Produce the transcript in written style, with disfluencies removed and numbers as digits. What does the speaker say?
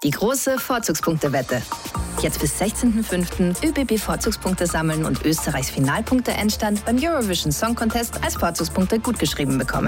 Die große Vorzugspunktewette. Jetzt bis 16.05. ÖBB Vorzugspunkte sammeln und Österreichs Finalpunkte-Endstand beim Eurovision Song Contest als Vorzugspunkte gutgeschrieben bekommen.